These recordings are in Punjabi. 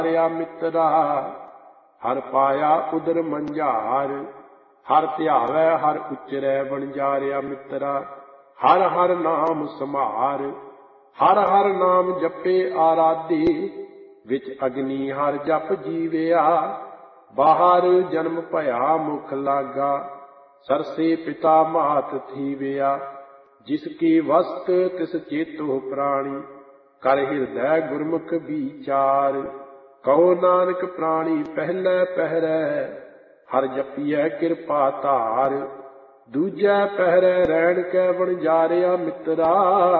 ਰਿਆ ਮਿੱਤਰਾ। ਹਰ ਪਾਇਆ ਉਦਰ ਮੰਝਾਰ, ਹਰ ਧਿਆਵੈ ਹਰ ਉਚਰੈ ਵਣਜਾਰਿਆ ਮਿੱਤਰਾ। ਹਰ ਹਰ ਨਾਮ ਸਮਾਰ, ਹਰ ਹਰ ਨਾਮ ਜਪੇ ਆਰਾਧੇ। ਵਿੱਚ ਅਗਨੀ ਹਰ ਜਪ ਜੀਵਿਆ, ਬਾਹਰ ਜਨਮ ਭਇਆ ਮੁਖ ਲਾਗਾ। ਸਰਸੇ ਪਿਤਾ ਮਾਤ ਥੀਵਿਆ, ਜਿਸ ਕੀ ਵਸਤ ਤਿਸ ਚੇਤੋ ਪ੍ਰਾਣੀ। ਕਰ ਹਿਰਦੈ ਗੁਰਮੁਖ ਵਿਚਾਰ, ਕਹੋ ਨਾਨਕ ਪ੍ਰਾਣੀ ਪਹਿਲੇ ਪਹਿਰੈ। ਹਰ ਜਪੀਐ ਕਿਰਪਾ ਧਾਰ, ਦੂਜੈ ਪਹਿਰੈ ਰਹਿਣ ਕੈ ਵਣਜਾਰਿਆ ਮਿੱਤਰਾ।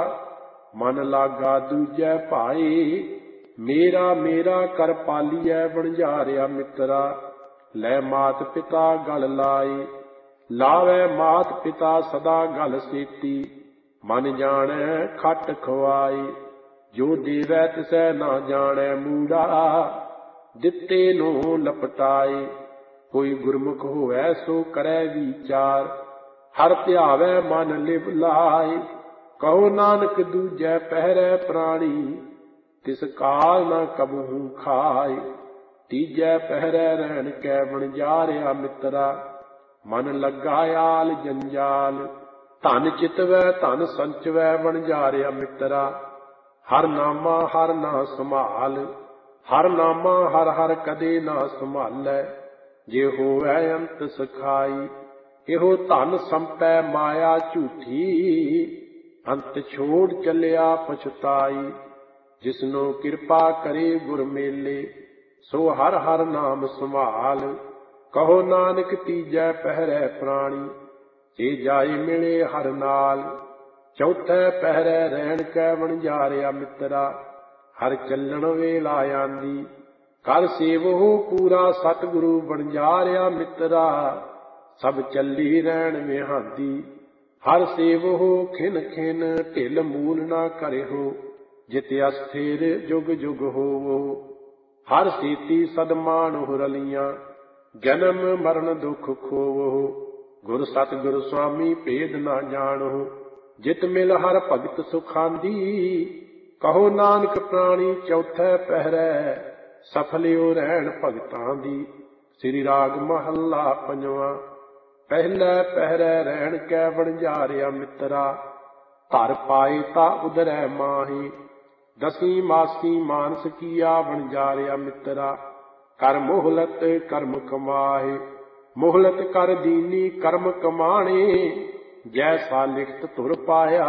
ਮਨ ਲਾਗਾ ਦੂਜੈ ਭਾਈ, ਮੇਰਾ ਮੇਰਾ ਕਰ ਪਾਲੀਐ ਵਣਜਾਰਿਆ ਮਿੱਤਰਾ। ਲੈ ਮਾਤ ਪਿਤਾ ਗਲ ਲਾਏ, ਲਾਵੈ ਮਾਤ ਪਿਤਾ ਸਦਾ ਗਲ ਸੇਤੀ। ਮਨ ਜਾਣੈ ਖਟ ਖਵਾਏ, ਜੋ ਦੇਵੈ ਤਿਸੈ ਨਾ ਜਾਣੈ ਮੂੜਾ। ਦਿੱਤੇ ਨੂੰ ਲਪਟਾਏ, ਕੋਈ ਗੁਰਮੁਖ ਹੋਵੈ ਸੋ ਕਰੈ ਵਿਚਾਰ। ਹਰ ਧਿਆਵੈ ਮਨ ਲਿਵ ਲਾਏ, ਕਹੋ ਨਾਨਕ ਦੂਜੈ ਪਹਿਰੈ ਪ੍ਰਾਣੀ। ਤਿਸ ਕਾਲ ਨਾ ਕਬਹੂ ਖਾਏ, ਤੀਜੈ ਪਹਿਰੈ ਰਹਿਣ ਕੈ ਵਣਜਾਰਿਆ ਮਿੱਤਰਾ। ਮਨ ਲੱਗਾ ਆਲ ਜੰਜਾਲ, ਧਨ ਚਿਤਵੈ ਧਨ ਸੰਚਵੈ ਵਣਜਾਰਿਆ ਮਿੱਤਰਾ। ਹਰ ਨਾਮਾ ਹਰ ਨਾ ਸੰਭਾਲ, ਹਰ ਨਾਮਾ ਹਰ ਹਰ ਕਦੇ ਨਾ ਸੰਭਾਲੈ। ਜੇ ਹੋਵੈ ਅੰਤ ਸਖਾਈ, ਇਹੋ ਧਨ ਸੰਪੈ ਮਾਇਆ ਝੂਠੀ। ਅੰਤ ਛੋੜ ਚੱਲਿਆ ਪਛਤਾਈ, ਜਿਸਨੂੰ ਕਿਰਪਾ ਕਰੇ ਗੁਰ ਮੇਲੇ। ਸੋ ਹਰ ਹਰ ਨਾਮ ਸੰਭਾਲ, ਕਹੋ ਨਾਨਕ ਤੀਜੈ ਪਹਿਰੈ ਪ੍ਰਾਣੀ। ਜੇ ਜਾਏ ਮਿਲੇ ਹਰ ਨਾਲ, ਚੌਥੈ ਪਹਿਰੈ ਰਹਿਣ ਕੈ ਵਣਜਾਰਿਆ ਮਿੱਤਰਾ। ਹਰ ਚੱਲਣ ਵੇਲਾ ਆਂਦੀ, ਕਰ ਸੇਵੋ ਪੂਰਾ ਸਤਿਗੁਰੂ ਵਣਜਾਰਿਆ ਮਿੱਤਰਾ। ਸਭ ਚੱਲੀ ਰਹਿਣ ਵਿਹਾਂਦੀ, ਹਰ ਸੇਵੋ ਖਿਨ ਖਿਨ ਢਿਲ ਮੂਲ ਨਾ ਕਰਿਓ। ਜਿਤ ਅਸਥਿਰ ਜੁਗ ਜੁਗ ਹੋਵੋ, ਹਰ ਸੀਤੀ ਸਦਮਾਨੁ ਰਲੀਆਂ। ਜਨਮ ਮਰਨ ਦੁਖ ਖੋਵੋ, ਗੁਰ ਸਤਿਗੁਰ ਸੁਆਮੀ ਭੇਦ ਨਾ ਜਾਣੋ। ਜਿਤ ਮਿਲ ਹਰ ਭਗਤ ਸੁਖਾਂਦੀ, ਕਹੋ ਨਾਨਕ ਪ੍ਰਾਣੀ ਚੌਥੈ ਪਹਿਰੈ। ਸਫਲਿਓ ਰਹਿਣ ਭਗਤਾਂ ਦੀ। ਸ੍ਰੀ ਰਾਗ ਮਹੱਲਾ ਪੰਜਵਾਂ। ਪਹਿਲੇ ਪਹਿਰੈ ਰਹਿਣ ਕੈ ਵਣਜਾਰਿਆ ਮਿੱਤਰਾ। ਧਰ ਪਾਏ ਤਾ ਉਦਰੈ ਮਾਹੀ, ਦਸੀ ਮਾਸੀ ਮਾਨਸ ਕੀਆ ਵਣਜਾਰਿਆ ਮਿੱਤਰਾ। ਕਰ ਮੋਹਲਤ ਕਰਮ ਕਮਾਏ, ਮੋਹਲਤ ਕਰ ਦੀਨੀ ਕਰਮ ਕਮਾਣੇ। ਜੈਸਾ ਲਿਖਤ ਧੁਰ ਪਾਇਆ,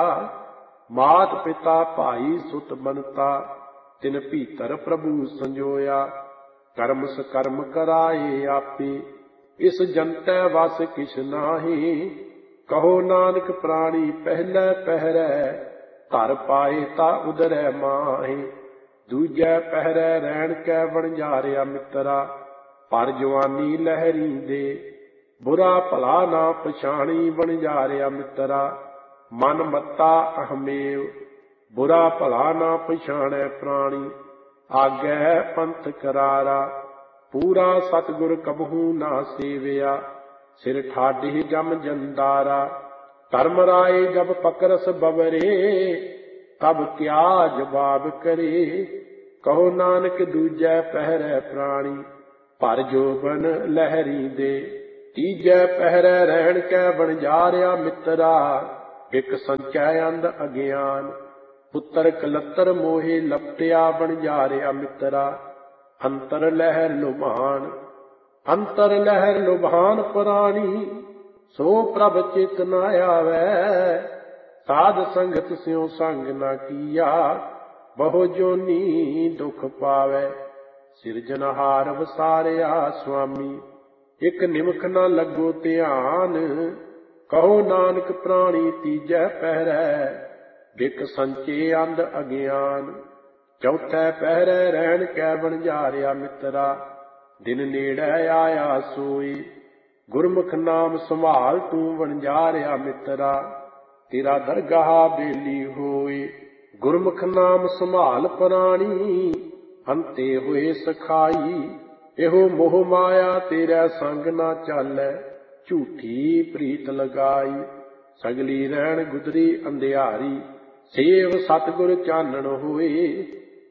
ਮਾਤ ਪਿਤਾ ਭਾਈ ਸੁਤ ਬਨਤਾ। ਤਿਨ ਭੀਤਰ ਪ੍ਰਭੂ ਸੰਜੋਇਆ, ਕਰਮ ਸਕਰਮ ਕਰਾਏ ਆਪੇ। ਇਸ ਜੰਤੈ ਵਸ ਕਿਛ ਨਾਹੀ, ਕਹੋ ਨਾਨਕ ਪ੍ਰਾਣੀ ਪਹਿਲੇ ਪਹਿਰੈ। ਧਰ ਪਾਏ ਤਾ ਉਦਰੈ ਮਾਹੀ, ਦੂਜੈ ਪਹਿਰੈ ਰਹਿਣ ਕੈ ਵਣਜਾਰਿਆ ਮਿੱਤਰਾ। ਪਰ ਜਵਾਨੀ ਲਹਿਰੀ ਦੇ, ਬੁਰਾ ਭਲਾ ਨਾ ਪਛਾਣੀ ਵਣਜਾਰਿਆ ਮਿੱਤਰਾ। ਮਨ ਮੱਤਾ ਅਹਮੇਵ, ਬੁਰਾ ਭਲਾ ਨਾ ਪਛਾਣੈ ਪ੍ਰਾਣੀ। ਆਗੈ ਪੰਥ ਕਰਾਰਾ, ਪੂਰਾ ਸਤਿਗੁਰ ਕਬਹੂ ਨਾ ਸੇਵਿਆ। ਸਿਰ ਠਾਢੇ ਜਮ ਜੰਦਾਰਾ, ਧਰਮ ਰਾਏ ਜਬ ਪਕਰਸ ਬਵਰੇ। ਤਬ ਕਿਆ ਜਵਾਬ ਕਰੇ, ਕਹੋ ਨਾਨਕ ਦੂਜੈ ਪਹਿਰੈ ਪ੍ਰਾਣੀ। ਭਰ ਜੋਬਨ ਲਹਿਰੀ ਦੇ, ਤੀਜੈ ਪਹਿਰੈ ਰਹਿਣ ਕੈ ਵਣਜਾਰਿਆ ਮਿੱਤਰਾ। ਇਕ ਸੰਚੈ ਅੰਧ ਅਗਿਆਨ, ਪੁੱਤਰ ਕਲੱਤਰ ਮੋਹੇ ਲਪਟਿਆ ਵਣਜਾਰਿਆ ਮਿੱਤਰਾ। ਅੰਤਰ ਲਹਿਰ ਲੁਭਾਨ, ਅੰਤਰ ਲਹਿਰ ਲੁਭਾਨ ਪ੍ਰਾਣੀ। ਸੋ ਪ੍ਰਭ ਚਿਤ ਨ ਆਵੈ, ਸਾਧ ਸੰਗਤ ਸਿਉ ਸੰਗ ਨ ਕੀਆ। ਬਹੁ ਜੋਨੀ ਦੁਖ ਪਾਵੈ, ਸਿਰਜਨਹਾਰ ਵਸਾਰਿਆ ਸੁਆਮੀ। ਇਕ ਨਿਮਖ ਨ ਲੱਗੋ ਧਿਆਨ, ਕਹੋ ਨਾਨਕ ਪ੍ਰਾਣੀ ਤੀਜੈ ਪਹਿਰੈ। ਬਿਕ ਸੰਚੇ ਅੰਧ ਅਗਿਆਨ, ਚੌਥੈ ਪਹਿਰੈ ਰਹਿਣ ਕੈ ਵਣਜਾਰਿਆ ਮਿੱਤਰਾ। ਦਿਨ ਨੇੜੇ ਆਇਆ ਸੋਈ, ਗੁਰਮੁਖ ਨਾਮ ਸੰਭਾਲ ਤੂੰ ਵਣਜਾਰਿਆ ਮਿੱਤਰਾ। ਤੇਰਾ ਦਰਗਾਹ ਬੇਲੀ ਹੋਏ, ਗੁਰਮੁਖ ਨਾਮ ਸੰਭਾਲ ਪ੍ਰਾਣੀ। ਅੰਤੇ ਹੋਏ ਸਖਾਈ, ਇਹੋ ਮੋਹ ਮਾਇਆ ਤੇਰਾ ਸੰਗ ਨਾ ਚਾਲੈ। ਝੂਠੀ ਪ੍ਰੀਤ ਲਗਾਈ, ਸਗਲੀ ਰਹਿਣ ਗੁਦਰੀ ਅੰਧਿਆਰੀ। ਸੇਵ ਸਤਿਗੁਰ ਚਾਨਣ ਹੋਏ,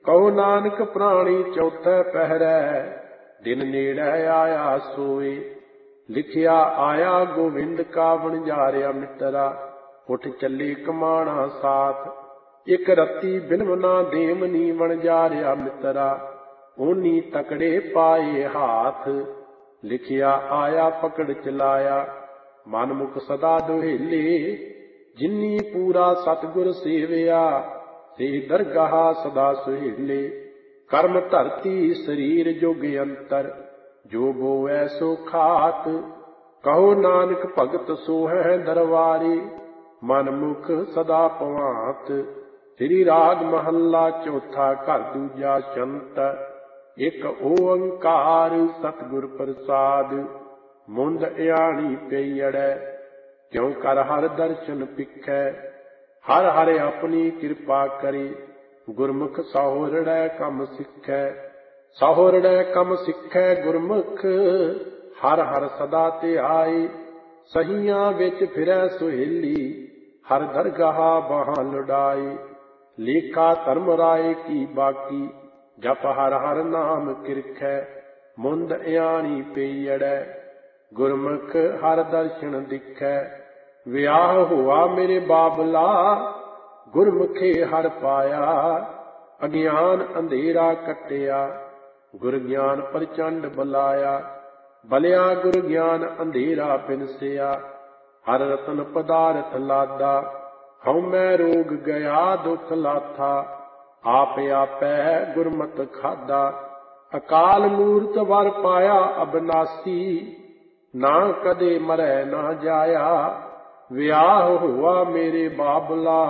ਕਹੋ ਨਾਨਕ ਪ੍ਰਾਣੀ ਚੌਥੇ ਪਹਿਰੈ, ਦਿਨ ਨੇੜੇ ਆਇਆ ਸੋਏ। ਲਿਖਿਆ ਆਇਆ ਗੋਵਿੰਦ ਕਾ ਵਣਜਾਰਿਆ ਮਿੱਤਰਾ, ਉੱਠ ਚੱਲੇ ਕਮਾਣਾ ਸਾਥ। ਇੱਕ ਰੱਤੀ ਬਿਲਮ ਨਾ ਦੇਮਨੀ ਵਣਜਾਰਿਆ ਮਿੱਤਰਾ, ਓਨੀ ਤਕੜੇ ਪਾਏ ਹਾਥ। ਲਿਖਿਆ ਆਇਆ ਪਕੜ ਚਲਾਇਆ, ਮਨ ਮੁਖ ਸਦਾ ਦੁਹੇਲੇ। ਜਿਨੀ ਪੂਰਾ ਸਤਿਗੁਰ ਸੇਵਿਆ, ਸੇ ਦਰਗਾਹ ਸਦਾ ਸੁਹੇਲੇ। ਕਰਮ ਧਰਤੀ ਸਰੀਰ ਜੁਗ ਅੰਤਰ, ਜੋ ਬੋਵੈ ਸੋ ਖਾਤ। ਕਹੋ ਨਾਨਕ ਭਗਤ ਸੋ ਹੈ ਦਰਬਾਰੀ, ਮਨ ਮੁਖ ਸਦਾ ਭਵਾਤ। ਸ੍ਰੀ ਰਾਗ ਮਹੱਲਾ ਚੌਥਾ, ਘਰ ਦੂਜਾ, ਸ਼ੰਤ। ਇੱਕ ਓੰਕਾਰ ਸਤਿਗੁਰ ਪ੍ਰਸਾਦ, ਮੁੰਦ ਇਆਣੀ ਪਈੜੈ। ਕਿਉ ਕਰ ਹਰ ਦਰਸ਼ਨ ਪਿਖੈ, ਹਰ ਹਰ ਆਪਣੀ ਕਿਰਪਾ ਕਰੀ। ਗੁਰਮੁਖ ਸਹੁਰੜੈ ਕੰਮ ਸਿੱਖੈ, ਸਹੁਰੜੈ ਕੰਮ ਸਿੱਖੈ ਗੁਰਮੁਖ। ਹਰ ਹਰ ਸਦਾ ਧਿਆਈ, ਸਹੀਆਂ ਵਿੱਚ ਫਿਰੈ ਸੁਹੇਲੀ। ਹਰ ਦਰਗਾਹ ਬਾਹਾਂ ਲੁਡਾਈ, ਲੇਖਾ ਧਰਮ ਰਾਏ ਕੀ ਬਾਕੀ। ਜਪ ਹਰ ਹਰ ਨਾਮ ਕਿਰਖੈ, ਮੁੰਦ ਇਆਣੀ ਪਈੜੈ। ਗੁਰਮੁਖ ਹਰ ਦਰਸ਼ਨ ਦਿਖੈ, ਵਿਆਹ ਹੋਆ ਮੇਰੇ ਬਾਬਲਾ। ਗੁਰਮੁਖੇ ਹਰ ਪਾਇਆ, ਅਗਿਆਨ ਅੰਧੇਰਾ ਕੱਟਿਆ। ਗੁਰ ਗਿਆਨ ਪ੍ਰਚੰਡ ਬੁਲਾਇਆ, ਬਲਿਆ ਗੁਰ ਗਿਆਨ ਅੰਧੇਰਾ ਬਿਨਸਿਆ। ਹਰ ਰਤਨ ਪਦਾਰਥ ਲਾਦਾ, ਹਉਮੈ ਰੋਗ ਗਿਆ ਦੁਖ ਲਾਥਾ। ਆਪ ਆਪੈ ਗੁਰਮਤਿ ਖਾਦਾ, ਅਕਾਲ ਮੂਰਤ ਵਰ ਪਾਇਆ ਅਬਨਾਸੀ। ਨਾ ਕਦੇ ਮਰੈ ਨਾ ਜਾਇਆ, ਵਿਆਹ ਹੋਆ ਮੇਰੇ ਬਾਬਲਾ।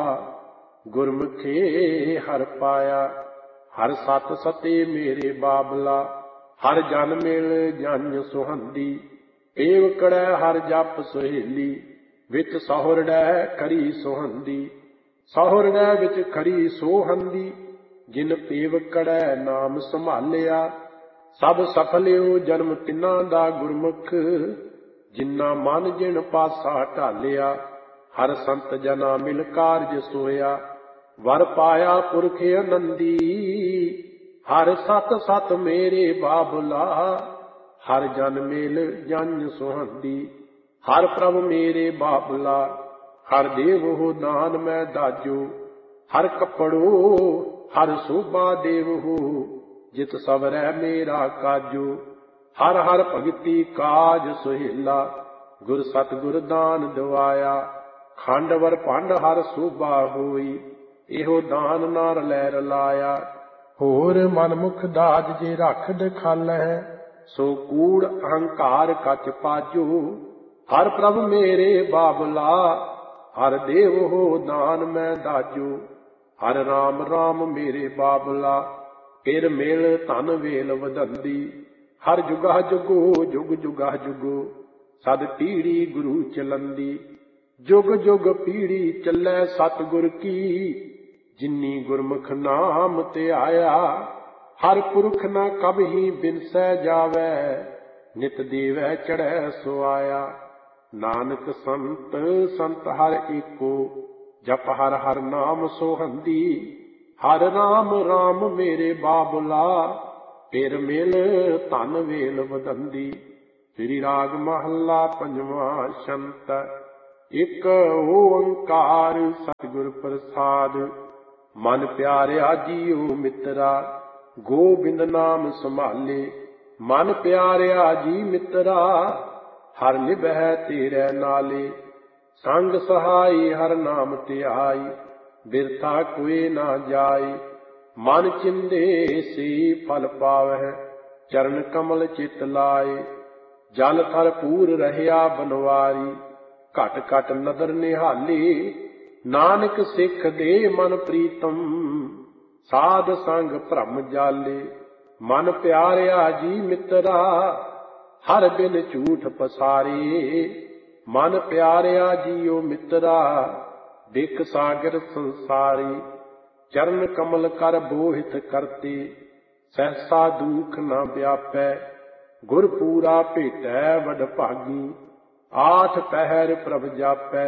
ਗੁਰਮੁਖੇ ਹਰ ਪਾਇਆ, ਹਰ ਸਤ ਸਤੇ ਮੇਰੇ ਬਾਬਲਾ। ਹਰ ਜਨ ਮਿਲ ਜਨ ਸੁਹੰਦੀ, ਏਵ ਕੜੈ ਹਰ ਜਪ ਸੁਹੇਲੀ। ਵਿੱਚ ਸਹੁਰੜੈ ਖਰੀ ਸੁਹੰਦੀ, ਸਹੁਰੜੈ ਵਿੱਚ ਖਰੀ ਸੋਹੰਦੀ। ਜਿਨ ਪੇਵ ਕੜੈ ਨਾਮ ਸੰਭਾਲਿਆ, ਸਭ ਸਫਲਿਓ ਜਨਮ ਤਿੰਨਾਂ ਦਾ ਗੁਰਮੁਖ। ਜਿਨਾ ਮਨ ਜਿਨ ਪਾਸਾ ਢਾਲਿਆ, ਹਰ ਸੰਤ ਜਨਾ ਮਿਲ ਕਾਰਜ ਸੋਇਆ। ਵਰ ਪਾਇਆ ਪੁਰਖ ਆਨੰਦੀ, ਹਰ ਸਤ ਸਤ ਮੇਰੇ ਬਾਬਲਾ। ਹਰ ਜਨ ਮੇਲ ਜਨ ਸੁਹੰਦੀ, ਹਰ ਪ੍ਰਭ ਮੇਰੇ ਬਾਬਲਾ। ਹਰ ਦੇਵਹੁ ਦਾਨ ਮੈਂ ਦਾਜੋ, ਹਰ ਕੱਪੜੋ ਹਰ ਸੋਭਾ ਦੇਵਹੁ। ਜਿਤ ਸਵਰੈ ਮੇਰਾ ਕਾਜੋ, ਹਰ ਹਰ ਭਗਤੀ ਕਾਜ ਸੁਹੇਲਾ। ਗੁਰ ਸਤਿਗੁਰ ਦਾਨ ਦਿਵਾਇਆ, ਖੰਡ ਵਰ ਭੰਡ ਹਰ ਸੋਭਾ ਹੋਈ। ਇਹੋ ਦਾਨ ਨਾ ਰਲੈ ਰਲਾਇਆ। ਹੋਰ ਮਨਮੁਖ ਦਾਜ ਜੇ ਰੱਖ ਦਿਖਾਲੈ, ਸੋ ਕੂੜ ਅਹੰਕਾਰ ਕਚ ਪਾਜੋ। ਹਰ ਪ੍ਰਭ ਮੇਰੇ ਬਾਬਲਾ, ਹਰ ਦੇਵ ਹੋ ਦਾਨ ਮੈਂ ਦਾਜੋ। ਹਰ ਰਾਮ ਰਾਮ ਮੇਰੇ ਬਾਬਲਾ, ਫਿਰ ਮਿਲ ਧਨ ਵੇਲ ਵਧੰਦੀ। ਹਰ ਜੁਗਾ ਜੁਗੋ ਜੁਗ ਜੁਗਾ ਜੁਗੋ, ਸਦ ਪੀੜੀ ਗੁਰੂ ਚਲੰਦੀ। ਜੁਗ ਜੁਗ ਪੀੜੀ ਚੱਲੈ ਸਤਿਗੁਰ ਕੀ, ਜਿਨੀ ਗੁਰਮੁਖ ਨਾਮ ਧਿਆਇਆ। ਹਰ ਪੁਰਖ ਨਾ ਕਬਹੀ ਬਿਨਸੈ ਜਾਵੈ, ਨਿਤ ਦੇਵੈ ਚੜ੍ਹੈ ਸੁਆਇਆ। ਨਾਨਕ ਸੰਤ ਸੰਤ ਹਰ ਏਕੋ, ਜਪ ਹਰ ਹਰ ਨਾਮ ਸੋਹੰਦੀ। ਹਰ ਰਾਮ ਰਾਮ ਮੇਰੇ ਬਾਬਲਾ, ਫਿਰ ਮਿਲ ਧਨ ਵੇਲ ਵਧੰਦੀ। ਸ੍ਰੀ ਰਾਗ ਮਹੱਲਾ ਪੰਜਵਾਂ, ਸ਼ੰਤ। ਇੱਕ ਓੰਕਾਰ ਸਤਿਗੁਰ ਪ੍ਰਸਾਦ, ਮਨ ਪਿਆਰਿਆ ਜੀਉ ਮਿੱਤਰਾ। ਗੋਬਿੰਦ ਨਾਮ ਸੰਭਾਲੇ, ਮਨ ਪਿਆਰਿਆ ਜੀ ਮਿੱਤਰਾ। ਹਰ ਨਿਭੈ ਤੇਰੇ ਨਾਲੇ, ਸੰਗ ਸਹਾਈ ਹਰ ਨਾਮ ਧਿਆਈ। ਬਿਰਥਾ ਕੋਇ ਨਾ ਜਾਈ, ਮਨ ਚਿੰਦੇ ਸੀ ਫਲ ਪਾਵਹਿ। ਚਰਨ ਕਮਲ ਚਿਤ ਲਾਏ, ਜਲ ਥਲ ਪੂਰ ਰਹਿਆ ਬਨਵਾਰੀ। ਘਟ ਘਟ ਨਦਰ ਨਿਹਾਲੀ, ਨਾਨਕ ਸਿੱਖ ਦੇ ਮਨ ਪ੍ਰੀਤਮ। ਸਾਧ ਸੰਗ ਭ੍ਰਮ ਜਾਲੇ, ਮਨ ਪਿਆਰਿਆ ਜੀ ਮਿੱਤਰਾ। ਹਰ ਬਿਨ ਝੂਠ ਪਸਾਰੇ, ਮਨ ਪਿਆਰਿਆ ਜੀਉ ਮਿੱਤਰਾ। ਬਿਕ ਸਾਗਰ ਸੰਸਾਰੀ, ਚਰਨ ਕਮਲ ਕਰ ਬੋਹਿਤ ਕਰਤੇ। ਸਹਿਸਾ ਦੁਖ ਨਾ ਵਿਆਪੈ, ਗੁਰ ਪੂਰਾ ਭੇਟੈ ਵਡ ਭਾਗੀ। ਆਠ ਪਹਿਰ ਪ੍ਰਭ ਜਾਪੈ,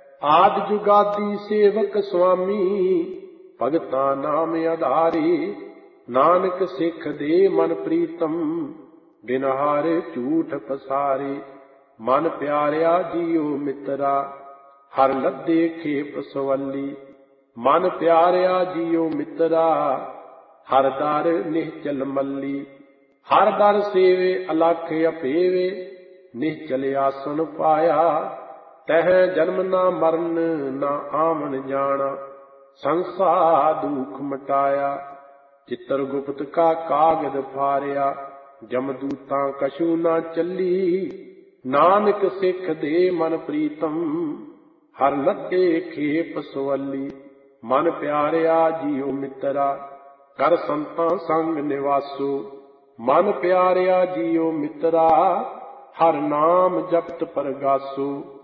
ਆਦਿ ਜੁਗਾਦੀ ਸੇਵਕ ਸੁਆਮੀ। ਭਗਤਾਂ ਨਾਮ ਆਧਾਰੀ, ਨਾਨਕ ਸਿੱਖ ਦੇ ਮਨ ਪ੍ਰੀਤਮ, ਬਿਨ ਹਾਰੇ ਝੂਠ ਪਸਾਰੇ। ਮਨ ਪਿਆਰਿਆ ਜੀਉ ਮਿੱਤਰਾ, ਹਰ ਲੱਦੇ ਖੇਪ ਸਵੱਲੀ। ਮਨ ਪਿਆਰਿਆ ਜੀਉ ਮਿੱਤਰਾ, ਹਰ ਦਰ ਨਿਹਚਲ ਮੱਲੀ। ਹਰ ਦਰ ਸੇਵੇ ਅਲਖ ਅਪੇਵੇ, ਨਿਹਚਲ ਆਸਣ ਪਾਇਆ। ਤਹ ਜਨਮ ਨਾ ਮਰਨ, ਨਾ ਆਵਣ ਜਾਣਾ, ਸੰਸਾਰ ਦੁਖ ਮਟਾਇਆ। ਚਿੱਤਰ ਗੁਪਤ ਕਾ ਕਾਗਦ ਫਾਰਿਆ, ਜਮਦੂਤਾਂ ਕਛੂ ਨਾ ਚੱਲੀ। ਨਾਨਕ ਸਿੱਖ ਦੇ ਮਨ ਪ੍ਰੀਤਮ, ਹਰ ਲੱਗੇ ਖੇਪ ਸਵੱਲੀ। ਮਨ ਪਿਆਰਿਆ ਜੀਉ ਮਿੱਤਰਾ, ਕਰ ਸੰਤਾਂ ਸੰਗ ਨਿਵਾਸੋ। ਮਨ ਪਿਆਰਿਆ ਜੀਉ ਮਿੱਤਰਾ, ਹਰ ਨਾਮ ਜਪਤ ਪਰਗਾਸੋ।